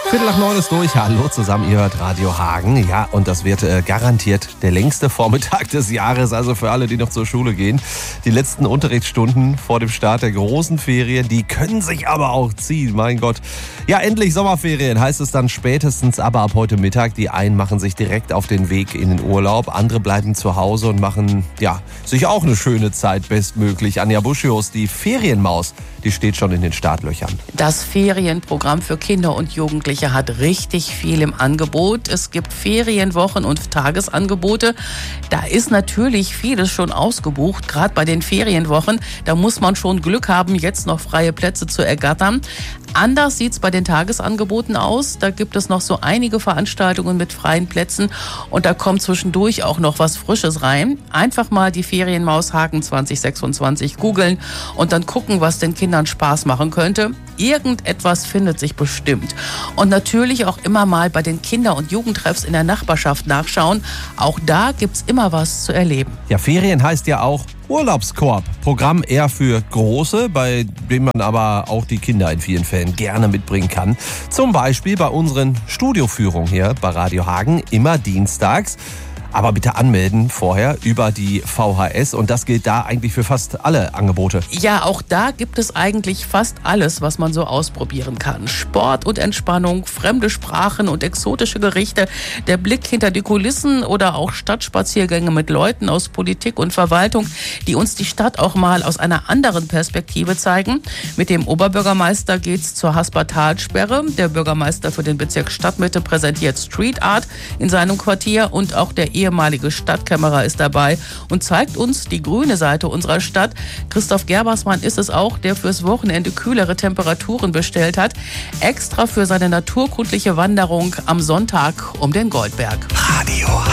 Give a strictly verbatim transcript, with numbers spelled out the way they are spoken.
Viertel nach neun ist durch. Hallo zusammen, ihr hört Radio Hagen. Ja, und das wird äh, garantiert der längste Vormittag des Jahres, also für alle, die noch zur Schule gehen. Die letzten Unterrichtsstunden vor dem Start der großen Ferien, die können sich aber auch ziehen, mein Gott. Ja, endlich Sommerferien heißt es dann spätestens, aber ab heute Mittag. Die einen machen sich direkt auf den Weg in den Urlaub, andere bleiben zu Hause und machen, ja, sich auch eine schöne Zeit bestmöglich. Anja Buschius, die Ferienmaus, die steht schon in den Startlöchern. Das Ferienprogramm für Kinder und Jugendliche hat richtig viel im Angebot. Es gibt Ferienwochen und Tagesangebote. Da ist natürlich vieles schon ausgebucht, gerade bei den Ferienwochen. Da muss man schon Glück haben, jetzt noch freie Plätze zu ergattern. Anders sieht es bei den Tagesangeboten aus. Da gibt es noch so einige Veranstaltungen mit freien Plätzen und da kommt zwischendurch auch noch was Frisches rein. Einfach mal die Ferienmaus Hagen zwanzig sechsundzwanzig googeln und dann gucken, was den Kindern Spaß machen könnte. Irgendetwas findet sich bestimmt. Und natürlich auch immer mal bei den Kinder- und Jugendtreffs in der Nachbarschaft nachschauen. Auch da gibt's immer was zu erleben. Ja, Ferien heißt ja auch Urlaubskorb. Programm eher für Große, bei dem man aber auch die Kinder in vielen Fällen gerne mitbringen kann. Zum Beispiel bei unseren Studioführungen hier bei Radio Hagen, immer dienstags. Aber bitte anmelden vorher über die V H S und das gilt da eigentlich für fast alle Angebote. Ja, auch da gibt es eigentlich fast alles, was man so ausprobieren kann. Sport und Entspannung, fremde Sprachen und exotische Gerichte, der Blick hinter die Kulissen oder auch Stadtspaziergänge mit Leuten aus Politik und Verwaltung, die uns die Stadt auch mal aus einer anderen Perspektive zeigen. Mit dem Oberbürgermeister geht's zur Hasper-Talsperre. Der Bürgermeister für den Bezirk Stadtmitte präsentiert Street Art in seinem Quartier und auch der ehemalige Stadtkämmerer ist dabei und zeigt uns die grüne Seite unserer Stadt. Christoph Gerbersmann ist es auch, der fürs Wochenende kühlere Temperaturen bestellt hat, extra für seine naturkundliche Wanderung am Sonntag um den Goldberg. Radio